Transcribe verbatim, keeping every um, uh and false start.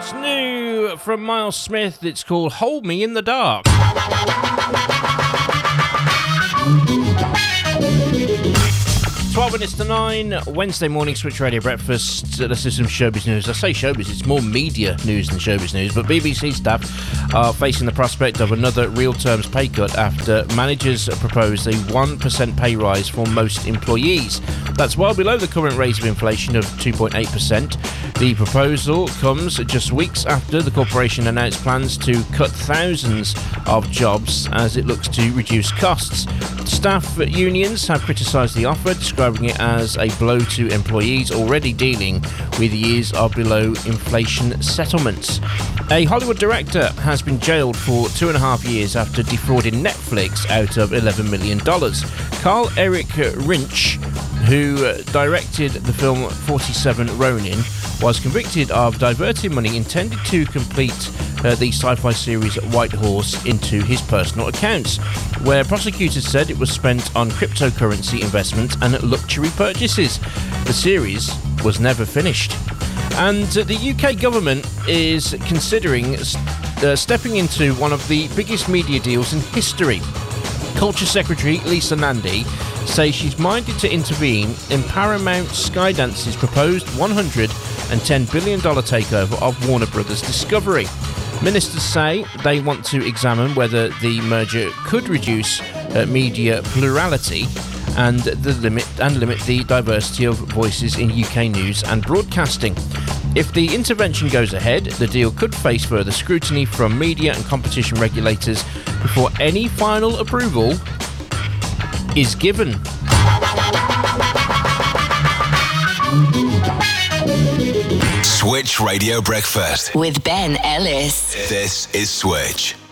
It's new from Miles Smith. It's called Hold Me in the Dark. twelve minutes to nine, Wednesday morning, Switch Radio Breakfast. Let's do some showbiz news. I say showbiz, it's more media news than showbiz news, but B B C staff are facing the prospect of another real terms pay cut after managers proposed a one percent pay rise for most employees. That's well below the current rate of inflation of two point eight percent. The proposal comes just weeks after the corporation announced plans to cut thousands of jobs as it looks to reduce costs. Staff unions have criticised the offer, describing it as a blow to employees already dealing with years of below inflation settlements. A Hollywood director has been jailed for two and a half years after defrauding Netflix out of eleven million dollars. Carl Eric Rinch, who directed the film forty-seven Ronin, was convicted of diverting money intended to complete uh, the sci-fi series White Horse into his personal accounts, where prosecutors said it was spent on cryptocurrency investments and luxury purchases. The series was never finished. And uh, the U K government is considering uh, stepping into one of the biggest media deals in history. Culture Secretary Lisa Nandy says she's minded to intervene in Paramount Skydance's proposed one hundred ten billion dollars takeover of Warner Brothers Discovery. Ministers say they want to examine whether the merger could reduce uh, media plurality and the limit and limit the diversity of voices in U K news and broadcasting. If the intervention goes ahead, the deal could face further scrutiny from media and competition regulators before any final approval is given. Switch Radio Breakfast with Ben Ellis. This is Switch.